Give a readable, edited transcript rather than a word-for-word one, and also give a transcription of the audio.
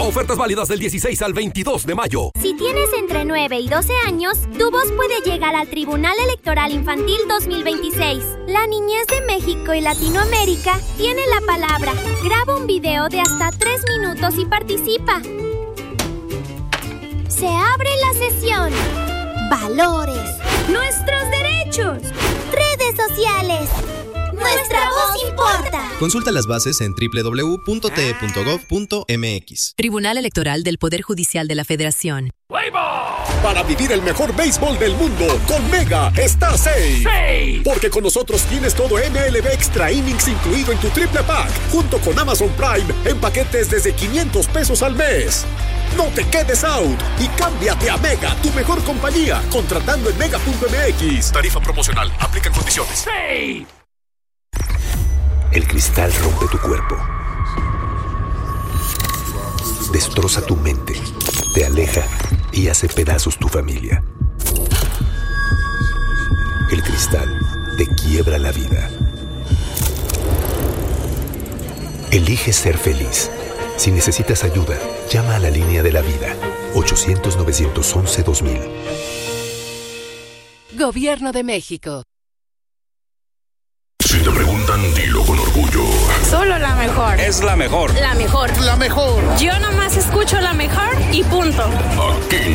Ofertas válidas del 16 al 22 de mayo. Si tienes entre 9 y 12 años, tu voz puede llegar al Tribunal Electoral Infantil 2026. La niñez de México y Latinoamérica tiene la palabra. Graba un video de hasta 3 minutos y participa. Se abre la sesión. Valores. Nuestros derechos. Redes sociales. Nuestra voz importa. Consulta las bases en www.te.gov.mx. Tribunal Electoral del Poder Judicial de la Federación. Para vivir el mejor béisbol del mundo, con Mega está safe. Porque con nosotros tienes todo MLB Extra Innings incluido en tu triple pack, junto con Amazon Prime en paquetes desde $500 al mes. No te quedes out y cámbiate a Mega, tu mejor compañía, contratando en mega.mx. Tarifa promocional, aplican condiciones. El cristal rompe tu cuerpo, destroza tu mente, te aleja y hace pedazos tu familia. El cristal te quiebra la vida. Elige ser feliz. Si necesitas ayuda, llama a la línea de la vida, 800-911-2000. Gobierno de México. Si te preguntan, dilo con orgullo. Solo la mejor. Es la mejor. La mejor. La mejor. Yo nomás escucho la mejor y punto. Aquí